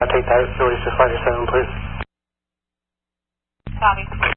I'll take that release to Flight 7, please. Copy.